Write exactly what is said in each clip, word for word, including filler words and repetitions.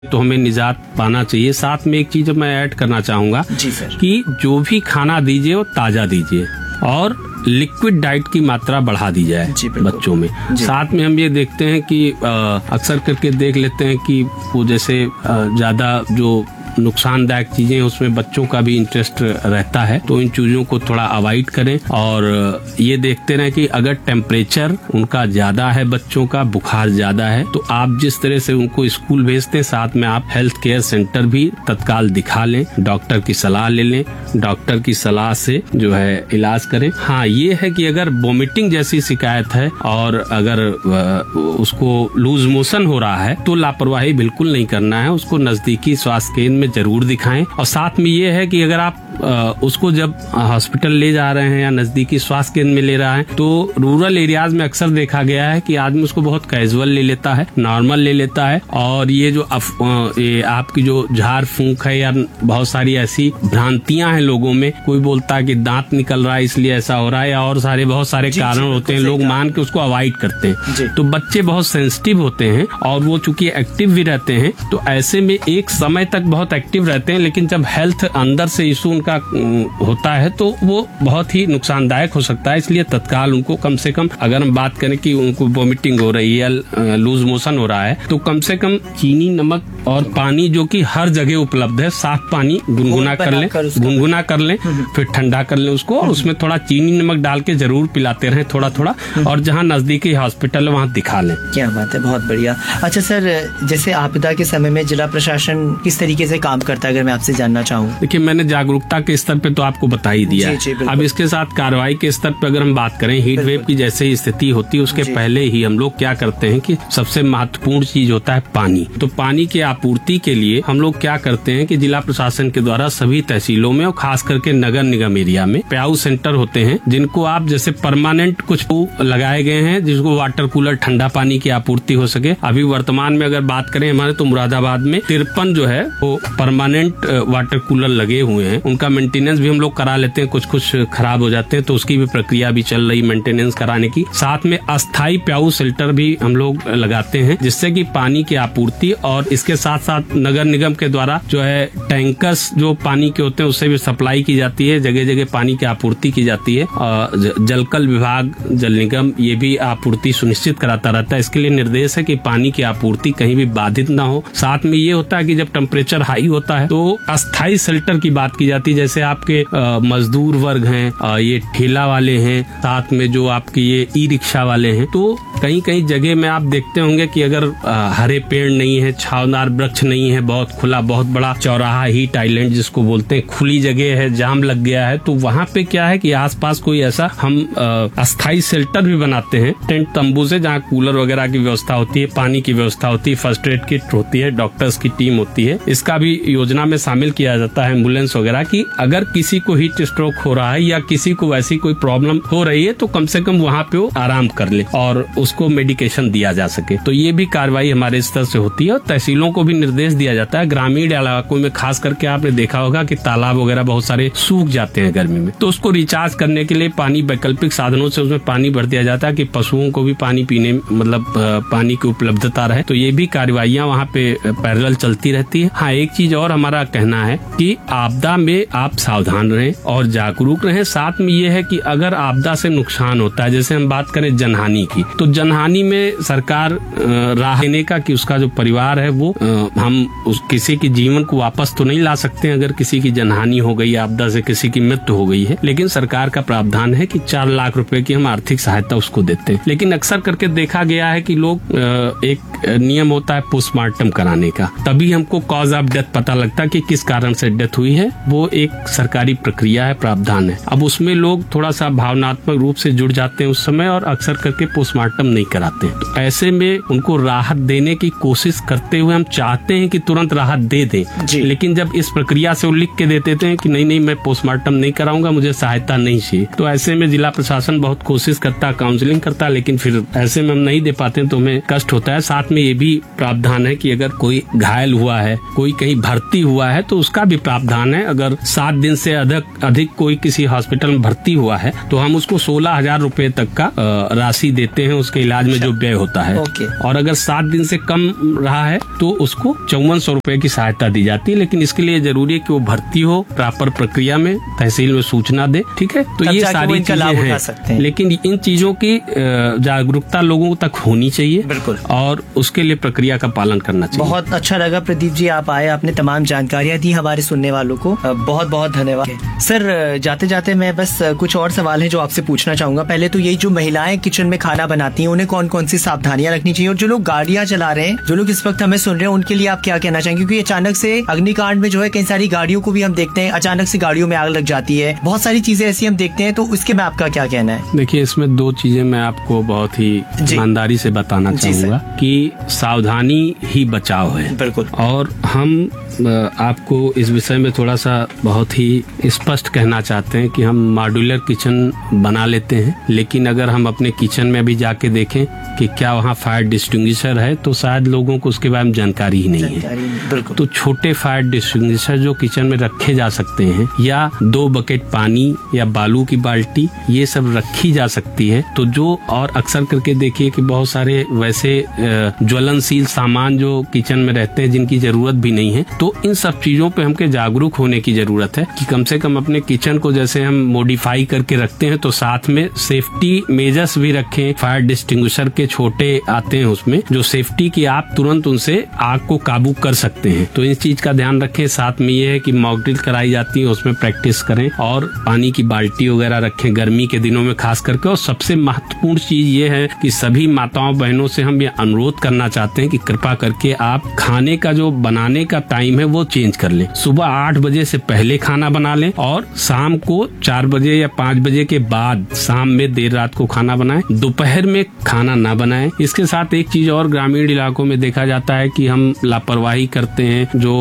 तो हमें निजात पाना चाहिए। साथ में एक चीज मैं ऐड करना चाहूंगा जी सर, कि जो भी खाना दीजिए वो ताजा दीजिए और लिक्विड डाइट की मात्रा बढ़ा दी जाए बच्चों में। साथ में हम ये देखते हैं कि अक्सर करके देख लेते हैं कि वो जैसे ज्यादा जो नुकसानदायक चीजें उसमें बच्चों का भी इंटरेस्ट रहता है, तो इन चीजों को थोड़ा अवॉइड करें और ये देखते रहें कि अगर टेम्परेचर उनका ज्यादा है, बच्चों का बुखार ज्यादा है, तो आप जिस तरह से उनको स्कूल भेजते हैं साथ में आप हेल्थ केयर सेंटर भी तत्काल दिखा लें, डॉक्टर की सलाह ले लें, डॉक्टर की सलाह से जो है इलाज करें। हाँ, ये है कि अगर वोमिटिंग जैसी शिकायत है और अगर उसको लूज मोशन हो रहा है तो लापरवाही बिल्कुल नहीं करना है, उसको नजदीकी स्वास्थ्य केंद्र में जरूर दिखाएं। और साथ में ये है कि अगर आप आ, उसको जब हॉस्पिटल ले जा रहे हैं या नजदीकी स्वास्थ्य केंद्र में ले रहा है तो रूरल एरियाज में अक्सर देखा गया है कि आदमी उसको बहुत कैजुअल ले लेता है, नॉर्मल ले लेता है और ये जो अफ, ये आपकी जो झाड़ फूंक है या बहुत सारी ऐसी भ्रांतियां हैं लोगों में, कोई बोलता है कि दांत निकल रहा है इसलिए ऐसा हो रहा है या और सारे बहुत सारे कारण होते हैं, लोग मान के उसको अवॉइड करते हैं। तो बच्चे बहुत सेंसिटिव होते हैं और वो चूंकि एक्टिव भी रहते हैं तो ऐसे में एक समय तक बहुत एक्टिव रहते हैं, लेकिन जब हेल्थ अंदर से इशू उनका होता है तो वो बहुत ही नुकसानदायक हो सकता है। इसलिए तत्काल उनको कम से कम, अगर हम बात करें कि उनको वोमिटिंग हो रही है, लूज मोशन हो रहा है, तो कम से कम चीनी, नमक और पानी जो कि हर जगह उपलब्ध है, साफ पानी गुनगुना कर लें, गुनगुना कर लें, फिर ठंडा कर लें उसको और उसमें थोड़ा चीनी नमक डाल के जरूर पिलाते रहें थोड़ा थोड़ा, और जहाँ नजदीकी हॉस्पिटल है वहाँ दिखा लें। क्या बात है, बहुत बढ़िया। अच्छा सर, जैसे आपदा के समय में जिला प्रशासन किस तरीके से काम करता है, अगर मैं आपसे जानना चाहूँ? देखिए, मैंने जागरूकता के स्तर पे तो आपको बता ही दिया है। अब इसके साथ कार्रवाई के स्तर पे अगर हम बात करें, हीट वेव की जैसे ही स्थिति होती है उसके पहले ही हम लोग क्या करते हैं कि सबसे महत्वपूर्ण चीज होता है पानी। तो पानी की आपूर्ति के लिए हम लोग क्या करते हैं कि जिला प्रशासन के द्वारा सभी तहसीलों में और खास करके नगर निगम एरिया में प्याऊ सेंटर होते हैं, जिनको आप जैसे परमानेंट कुछ लगाए गए हैं जिसको वाटर कूलर, ठंडा पानी की आपूर्ति हो सके। अभी वर्तमान में अगर बात करें हमारे तो मुरादाबाद में तिरपन जो है वो परमानेंट वाटर कूलर लगे हुए हैं। उनका मेंटेनेंस भी हम लोग करा लेते हैं, कुछ कुछ खराब हो जाते हैं तो उसकी भी प्रक्रिया भी चल रही मेंटेनेंस कराने की। साथ में अस्थायी प्याऊ शेल्टर भी हम लोग लगाते हैं जिससे कि पानी की आपूर्ति, और इसके साथ साथ नगर निगम के द्वारा जो है टैंकर्स जो पानी के होते हैं उससे भी सप्लाई की जाती है, जगह जगह पानी की आपूर्ति की जाती है। और जलकल विभाग, जल निगम ये भी आपूर्ति सुनिश्चित कराता रहता है। इसके लिए निर्देश है कि पानी की आपूर्ति कहीं भी बाधित न हो। साथ में ये होता है कि जब टेम्परेचर हाई होता है तो अस्थायी शेल्टर की बात की जाती है, जैसे आपके आ, मजदूर वर्ग हैं, आ, ये ठेला वाले हैं, साथ में जो आपके ये ई रिक्शा वाले हैं, तो कहीं कहीं जगह में आप देखते होंगे कि अगर आ, हरे पेड़ नहीं है, छावदार वृक्ष नहीं है, बहुत खुला, बहुत बड़ा चौराहा, हीट आइलैंड जिसको बोलते हैं, खुली जगह है, जाम लग गया है, तो वहाँ पे क्या है कि आसपास कोई ऐसा हम अस्थायी शेल्टर भी बनाते हैं टेंट तंबू से, जहाँ कूलर वगैरह की व्यवस्था होती है, पानी की व्यवस्था होती है, फर्स्ट एड किट होती है, डॉक्टर्स की टीम होती है। इसका भी योजना में शामिल किया जाता है, एम्बुलेंस वगैरह की। अगर किसी को हीट स्ट्रोक हो रहा है या किसी को वैसी कोई प्रॉब्लम हो रही है तो कम से कम वहाँ पे वो आराम कर ले और उसको मेडिकेशन दिया जा सके। तो ये भी कार्रवाई हमारे स्तर से होती है और तहसीलों को भी निर्देश दिया जाता है। ग्रामीण इलाकों में खास करके आपने देखा होगा कि तालाब वगैरह बहुत सारे सूख जाते हैं गर्मी में, तो उसको रिचार्ज करने के लिए पानी वैकल्पिक साधनों से उसमें पानी भर दिया जाता है कि पशुओं को भी पानी पीने, मतलब पानी की उपलब्धता रहे। तो ये भी कार्रवाइयाँ वहाँ पे पैरेलल चलती रहती है। हाँ, एक चीज और हमारा कहना है कि आपदा में आप सावधान रहें और जागरूक रहें। साथ में ये है कि अगर आपदा से नुकसान होता है, जैसे हम बात करें जनहानि की, तो जनहानि में सरकार राह देने का कि उसका जो परिवार है वो हम उस किसी के जीवन को वापस तो नहीं ला सकते हैं अगर किसी की जनहानि हो गई, आपदा से किसी की मृत्यु हो गई है, लेकिन सरकार का प्रावधान है कि चार लाख रुपए की हम आर्थिक सहायता उसको देते हैं। लेकिन अक्सर करके देखा गया है कि लोग, एक नियम होता है पोस्टमार्टम कराने का, तभी हमको कॉज ऑफ डेथ पता लगता है कि किस कारण से डेथ हुई है। वो एक सरकारी प्रक्रिया है, प्रावधान है। अब उसमें लोग थोड़ा सा भावनात्मक रूप से जुड़ जाते हैं उस समय और अक्सर करके पोस्टमार्टम नहीं कराते हैं। तो ऐसे में उनको राहत देने की कोशिश करते हुए हम चाहते हैं कि तुरंत राहत दे दें, लेकिन जब इस प्रक्रिया से वो लिख के देते थे कि नहीं नहीं मैं पोस्टमार्टम नहीं कराऊंगा, मुझे सहायता नहीं चाहिए, तो ऐसे में जिला प्रशासन बहुत कोशिश करता है, काउंसलिंग करता है, लेकिन फिर ऐसे में हम नहीं दे पाते तो हमें कष्ट होता है। साथ में ये भी प्रावधान है कि अगर कोई घायल हुआ है, कोई कहीं भर्ती हुआ है, तो उसका भी प्रावधान है। अगर सात दिन से अधिक अधिक कोई किसी हॉस्पिटल में भर्ती हुआ है तो हम उसको सोलह हजार रूपये तक का राशि देते हैं उसके उसके इलाज में जो व्यय होता है। और अगर सात दिन से कम रहा है तो उसको चौवन सौ रुपए की सहायता दी जाती है। लेकिन इसके लिए जरूरी है कि वो भर्ती हो, प्रॉपर प्रक्रिया में तहसील में सूचना दे, ठीक है। तो ये सारी चीजें हैं, लेकिन इन चीजों की जागरूकता लोगों तक होनी चाहिए, बिल्कुल, और उसके लिए प्रक्रिया का पालन करना चाहिए। बहुत अच्छा लगा प्रदीप जी, आप आए, आपने तमाम जानकारियां दी हमारे सुनने वालों को, बहुत बहुत धन्यवाद। सर, जाते जाते मैं बस कुछ और सवाल है जो आपसे पूछना चाहूंगा। पहले तो यही, जो महिलाएं किचन में खाना बनाती हैं उन्हें कौन कौन सी सावधानियां रखनी चाहिए, और जो लोग गाड़ियां चला रहे हैं, जो लोग इस वक्त हमें सुन रहे हैं, उनके लिए आप क्या कहना चाहेंगे? क्योंकि अचानक से अग्निकांड में जो है कई सारी गाड़ियों को भी हम देखते हैं, अचानक से गाड़ियों में आग लग जाती है, बहुत सारी चीजें ऐसी हम देखते हैं, तो उसके में आपका क्या कहना है? देखिए, इसमें दो चीजें मैं आपको बहुत ही ईमानदारी से बताना चाहूंगा कि सावधानी ही बचाव है, बिल्कुल। और हम आपको इस विषय में थोड़ा सा बहुत ही स्पष्ट कहना चाहते हैं कि हम मॉड्यूलर किचन बना लेते हैं, लेकिन अगर हम अपने किचन में भी जाके देखें कि क्या वहाँ फायर डिस्टिंग्विशर है, तो शायद लोगों को उसके बारे में जानकारी ही नहीं है। तो छोटे फायर डिस्टिंग्विशर जो किचन में रखे जा सकते हैं, या दो बकेट पानी या बालू की बाल्टी, ये सब रखी जा सकती है। तो जो, और अक्सर करके देखिए कि बहुत सारे वैसे ज्वलनशील सामान जो किचन में रहते हैं जिनकी जरूरत भी नहीं है, तो इन सब चीजों पे हमके जागरूक होने की जरूरत है कि कम से कम अपने किचन को जैसे हम मॉडिफाई करके रखते हैं, तो साथ में सेफ्टी मेजर्स भी रखें। फायर डिस्टिंग्विशर के छोटे आते हैं उसमें, जो सेफ्टी की आप तुरंत उनसे आग को काबू कर सकते हैं। तो इस चीज का ध्यान रखें। साथ में ये है कि मॉक ड्रिल कराई जाती है, उसमें प्रैक्टिस करें, और पानी की बाल्टी वगैरह रखें गर्मी के दिनों में खास करके। और सबसे महत्वपूर्ण चीज ये है कि सभी माताओं बहनों से हम ये अनुरोध करना चाहते हैं कि कृपा करके आप खाने का जो बनाने का टाइम है वो चेंज कर लें। सुबह आठ बजे से पहले खाना बना लें, और शाम को चार बजे या पाँच बजे के बाद, शाम में देर रात को खाना बनाएं। दोपहर में खाना ना बनाएं। इसके साथ एक चीज और ग्रामीण इलाकों में देखा जाता है कि हम लापरवाही करते हैं, जो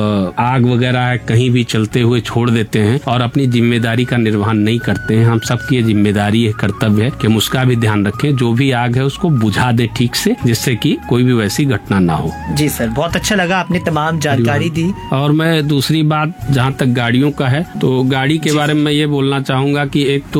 आग वगैरह है कहीं भी चलते हुए छोड़ देते हैं और अपनी जिम्मेदारी का निर्वहन नहीं करते हैं। हम सबकी जिम्मेदारी है, कर्तव्य है कि हम उसका भी ध्यान रखें। जो भी आग है उसको बुझा दे ठीक से, जिससे कि कोई भी वैसी घटना ना हो। जी सर, बहुत अच्छा लगा, आपने तमाम जानकारी दी। और मैं दूसरी बात, जहाँ तक गाड़ियों का है, तो गाड़ी के बारे में मैं ये बोलना चाहूंगा कि एक तो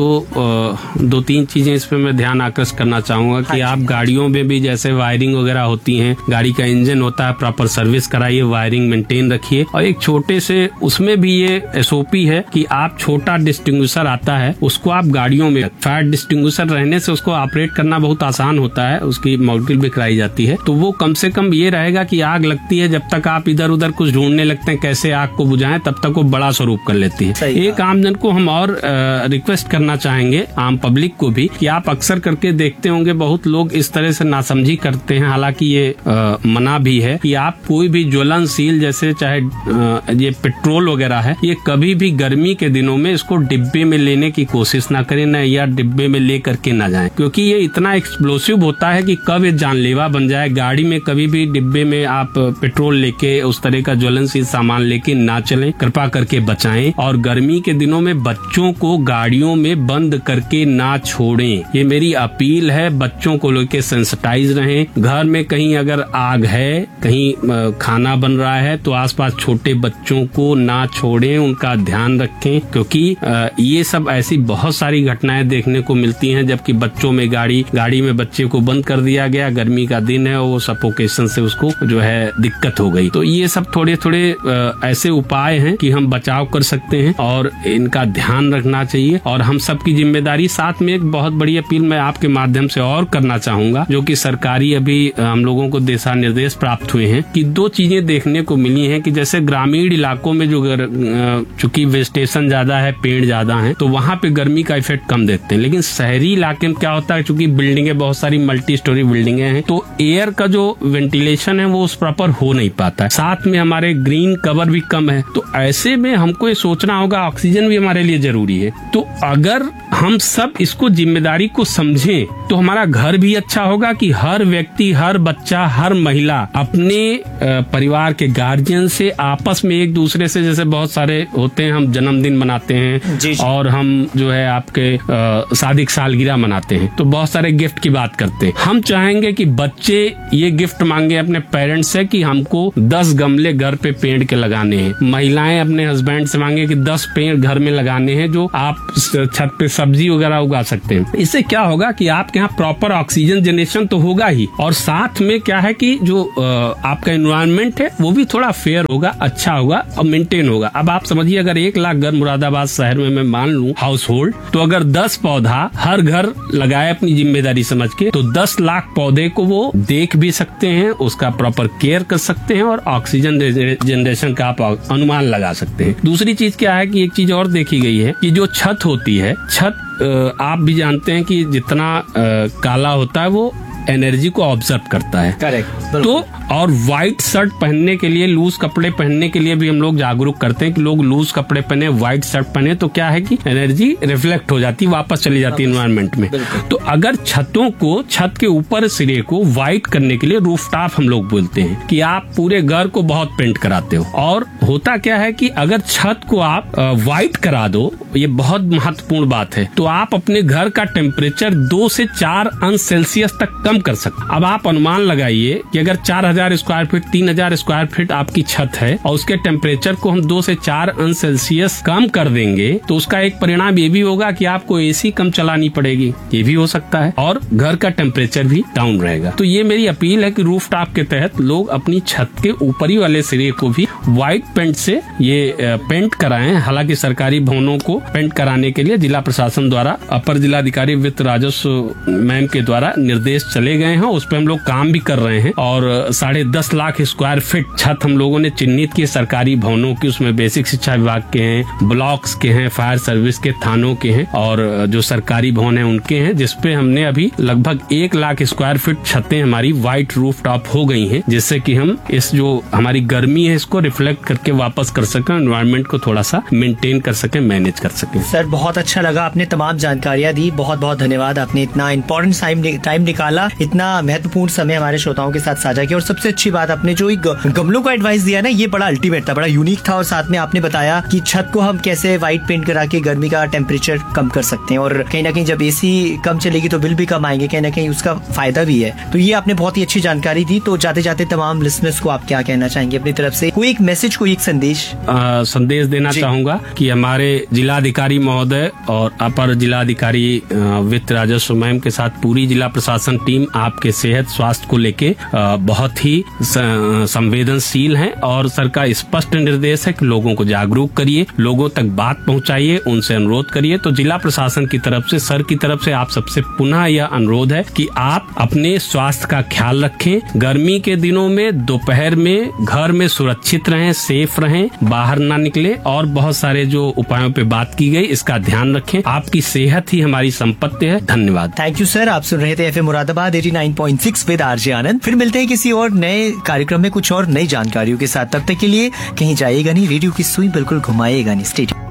दो तीन चीजें इस पे मैं ध्यान आकर्षित करना चाहूंगा कि आप गाड़ियों में भी जैसे वायरिंग वगैरह होती है, गाड़ी का इंजन होता है, प्रॉपर सर्विस कराइए, वायरिंग मेंटेन रखिए। और एक छोटे से उसमें भी ये एसओपी है कि आप छोटा डिस्टिंग्विशर आता है, उसको आप गाड़ियों में, फायर डिस्टिंग्विशर रहने से उसको ऑपरेट करना बहुत आसान होता है, उसकी मॉक ड्रिल भी कराई जाती है। तो वो कम से कम ये रहेगा कि आग लगती है, जब तक आप इधर उधर कुछ ढूंढने लगते हैं कैसे आग को बुझाएं, तब तक वो बड़ा स्वरूप कर लेती है। एक आम जन को हम और रिक्वेस्ट करना चाहेंगे, आम पब्लिक को भी, कि आप अक्सर करके देखते होंगे बहुत लोग इस तरह से नासमझी करते हैं, हालांकि ये आ, मना भी है कि आप कोई भी ज्वलनशील, जैसे चाहे आ, ये पेट्रोल वगैरह है, ये कभी भी गर्मी के दिनों में इसको डिब्बे में लेने की कोशिश ना करें, न या डिब्बे में ले करके ना जाएं, क्योंकि ये इतना एक्सप्लोसिव होता है कि कब ये जानलेवा बन जाए। गाड़ी में कभी भी डिब्बे में आप पेट्रोल लेके, उस तरह का ज्वलनशील सामान लेके ना चलें, कृपा करके बचाएं। और गर्मी के दिनों में बच्चों को गाड़ियों में बंद करके ना छोड़ें, ये मेरी अपील है। बच्चों को लेके सेंसिटाइज रहें। घर में कहीं अगर आग है, कहीं खाना बन रहा है, तो आसपास छोटे बच्चों को ना छोड़ें, उनका ध्यान रखें, क्योंकि ये सब ऐसी बहुत सारी घटनाएं देखने को मिलती हैं, जबकि बच्चों में गाड़ी गाड़ी में बच्चे को बंद कर दिया गया, गर्मी का दिन है, वो सफोकेशन से उसको जो है दिक्कत हो गई। तो ये सब थोड़े थोड़े ऐसे उपाय हैं कि हम बचाव कर सकते हैं, और इनका ध्यान रखना चाहिए, और हम सबकी जिम्मेदारी। साथ में एक बहुत बड़ी अपील मैं आपके माध्यम से और करना चाहूंगा, जो कि सरकारी अभी हम लोगों को दिशा निर्देश प्राप्त हुए हैं, कि दो चीजें देखने को मिली हैं कि जैसे ग्रामीण इलाकों में जो चूंकि वेजिटेशन ज्यादा है, पेड़ ज्यादा हैं, तो वहाँ पे गर्मी का इफेक्ट कम देखते हैं। लेकिन शहरी इलाके में क्या होता है, चूंकि बिल्डिंगें बहुत सारी मल्टी स्टोरी बिल्डिंगें हैं, तो एयर का जो वेंटिलेशन है वो उस प्रॉपर हो नहीं पाता है। साथ में हमारे ग्रीन कवर भी कम है। तो ऐसे में हमको ये सोचना होगा, ऑक्सीजन भी हमारे लिए जरूरी है। तो अगर हम सब इसको जिम्मेदारी को समझें, तो हमारा घर भी अच्छा होगा कि हर व्यक्ति, हर बच्चा, हर महिला अपने परिवार के गार्जियन से आपस में एक दूसरे से, जैसे बहुत सारे होते हैं, हम जन्मदिन मनाते हैं और हम जो है आपके शादी की सालगिरह मनाते हैं, तो बहुत सारे गिफ्ट की बात करते हैं। हम चाहेंगे कि बच्चे ये गिफ्ट मांगे अपने पेरेंट्स से कि हमको दस गमले घर पे पेड़ के लगाने हैं। महिलाएं अपने हस्बैंड से मांगे कि दस पेड़ घर में लगाने हैं, जो आप छत पे सब्जी वगैरह उगा सकते हैं। इससे क्या होगा कि आपके यहाँ प्रॉपर ऑक्सीजन जनरेशन तो होगा ही, और साथ में क्या है कि जो आपका एनवायरनमेंट है वो भी थोड़ा फेयर होगा, अच्छा होगा और मेंटेन होगा। अब आप समझिए, अगर एक लाख घर मुरादाबाद शहर में मैं मान लूं हाउस होल्ड, तो अगर दस पौधा हर घर लगाए अपनी जिम्मेदारी समझ के, तो दस लाख पौधे को वो देख भी सकते हैं, उसका प्रॉपर केयर कर सकते हैं और ऑक्सीजन जनरेशन का आप अनुमान लगा सकते हैं। दूसरी चीज क्या है कि एक चीज और देखी गई है कि जो छत होती है, छत आप भी जानते हैं कि जितना काला होता है वो एनर्जी को ऑब्जर्व करता है। करेक्ट। तो और व्हाइट शर्ट पहनने के लिए, लूज कपड़े पहनने के लिए भी हम लोग जागरूक करते हैं कि लोग लूज कपड़े पहने, व्हाइट शर्ट पहने, तो क्या है कि एनर्जी रिफ्लेक्ट हो जाती है, वापस चली जाती है एनवायरनमेंट में। तो अगर छतों को, छत के ऊपर सिरे को व्हाइट करने के लिए रूफटॉप हम लोग बोलते हैं कि आप पूरे घर को बहुत पेंट कराते हो, और होता क्या है कि अगर छत को आप व्हाइट करा दो, ये बहुत महत्वपूर्ण बात है, तो आप अपने घर का टेम्परेचर दो से चार अंश सेल्सियस तक कम कर सकते। अब आप अनुमान लगाइए कि अगर चार हजार स्क्वायर फीट, तीन हजार स्क्वायर फीट आपकी छत है और उसके टेम्परेचर को हम दो से चार अंश सेल्सियस कम कर देंगे, तो उसका एक परिणाम ये भी होगा कि आपको एसी कम चलानी पड़ेगी, ये भी हो सकता है, और घर का टेम्परेचर भी डाउन रहेगा। तो ये मेरी अपील है कि रूफटॉप के तहत लोग अपनी छत के ऊपरी वाले सिरे को भी व्हाइट पेंट से ये पेंट कराएं। हालांकि सरकारी भवनों को पेंट कराने के लिए जिला प्रशासन द्वारा, अपर जिलाधिकारी वित्त राजस्व मैम के द्वारा निर्देश चले गए हैं, उस पर हम लोग काम भी कर रहे हैं, और साढ़े दस लाख स्क्वायर फीट छत हम लोगों ने चिन्हित की सरकारी भवनों की। उसमें बेसिक शिक्षा विभाग के हैं, ब्लॉक्स के हैं, फायर सर्विस के, थानों के हैं, और जो सरकारी भवन है उनके हैं, जिसपे हमने अभी लगभग एक लाख स्क्वायर फीट छतें हमारी व्हाइट रूफ टॉप हो गई हैं, जिससे कि हम इस जो हमारी गर्मी है इसको रिफ्लेक्ट करके वापस कर सकें, एनवायरनमेंट को थोड़ा सा मेंटेन कर सकें, मैनेज कर सकें। सर बहुत अच्छा लगा, आपने तमाम जानकारियां दी, बहुत बहुत धन्यवाद। आपने इतना इम्पोर्टेंट टाइम निकाला, इतना महत्वपूर्ण समय हमारे श्रोताओं के साथ साझा किया, और सबसे अच्छी बात आपने जो गमलों का एडवाइस दिया ना, ये बड़ा अल्टीमेट था, बड़ा यूनिक था, और साथ में आपने बताया कि छत को हम कैसे व्हाइट पेंट करा के गर्मी का टेम्परेचर कम कर सकते हैं, और कहीं ना कहीं जब एसी कम चलेगी तो बिल भी कम आएंगे, कहीं ना कहीं उसका फायदा भी है। तो ये आपने बहुत ही अच्छी जानकारी दी। तो जाते जाते तमाम लिसनर्स को आप क्या कहना चाहेंगे अपनी तरफ से? कोई एक मैसेज, कोई एक संदेश? आ, संदेश देना चाहूंगा कि हमारे जिलाधिकारी महोदय और अपर जिलाधिकारी वित्त राजस्व मैम के साथ पूरी जिला प्रशासन टीम आपके सेहत स्वास्थ्य को लेके बहुत ही संवेदनशील हैं, और सर का स्पष्ट निर्देश है कि लोगों को जागरूक करिए, लोगों तक बात पहुंचाइए, उनसे अनुरोध करिए। तो जिला प्रशासन की तरफ से, सर की तरफ से आप सबसे पुनः यह अनुरोध है कि आप अपने स्वास्थ्य का ख्याल रखें। गर्मी के दिनों में दोपहर में घर में सुरक्षित रहें, सेफ रहें, बाहर ना निकले, और बहुत सारे जो उपायों पे बात की गई इसका ध्यान रखें। आपकी सेहत ही हमारी संपत्ति है। धन्यवाद। Thank you sir. आप सुन रहे थे एफएम मुरादाबाद नवासी पॉइंट सिक्स विद आरजे आनंद। फिर मिलते हैं किसी और नए कार्यक्रम में कुछ और नई जानकारियों के साथ। तब तक के लिए कहीं जाइएगा नहीं, रेडियो की सुई बिल्कुल घुमाइएगा नहीं। Stay tuned.